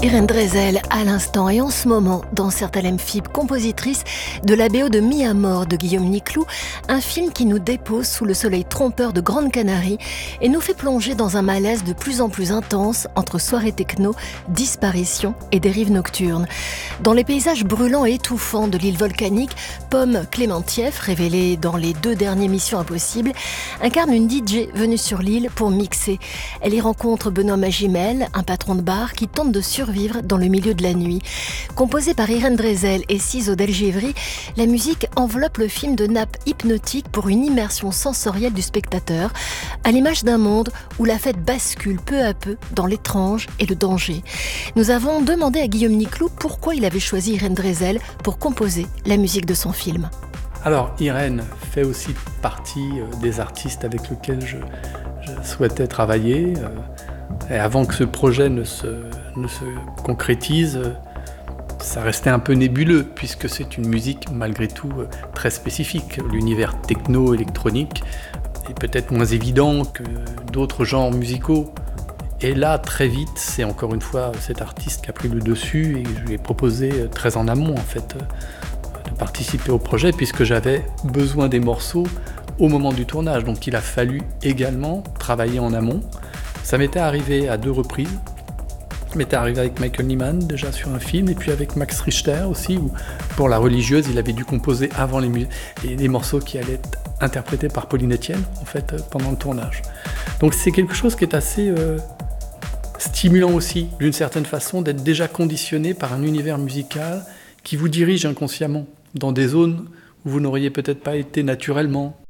Irène Dresel, à l'instant et en ce moment, dans Certalem Fib, compositrice de la BO de Mi Amor de Guillaume Niclou, un film qui nous dépose sous le soleil trompeur de Grande Canarie et nous fait plonger dans un malaise de plus en plus intense entre soirées techno, disparition et dérives nocturnes. Dans les paysages brûlants et étouffants de l'île volcanique, Pomme Clémentieff, révélée dans les 2 derniers Missions Impossibles, incarne une DJ venue sur l'île pour mixer. Elle y rencontre Benoît Magimel, un patron de bar qui tente de survivre dans le milieu de la nuit. Composée par Irène Dresel et Cizo Delgevry, la musique enveloppe le film de nappe hypnotique pour une immersion sensorielle du spectateur, à l'image d'un monde où la fête bascule peu à peu dans l'étrange et le danger. Nous avons demandé à Guillaume Niclou pourquoi il avait choisi Irène Dresel pour composer la musique de son film. Alors, Irène fait aussi partie des artistes avec lesquels je souhaitais travailler. Et avant que ce projet ne se concrétise, ça restait un peu nébuleux, puisque c'est une musique malgré tout très spécifique. L'univers techno-électronique est peut-être moins évident que d'autres genres musicaux. Et là, très vite, c'est encore une fois cet artiste qui a pris le dessus, et je lui ai proposé très en amont, en fait, de participer au projet, puisque j'avais besoin des morceaux au moment du tournage. Donc il a fallu également travailler en amont. Ça m'était arrivé à 2 reprises. Ça m'était arrivé avec Michael Nyman, déjà sur un film, et puis avec Max Richter aussi, où pour La Religieuse, il avait dû composer avant les morceaux qui allaient être interprétés par Pauline Etienne, en fait, pendant le tournage. Donc c'est quelque chose qui est assez stimulant aussi, d'une certaine façon, d'être déjà conditionné par un univers musical qui vous dirige inconsciemment dans des zones où vous n'auriez peut-être pas été naturellement.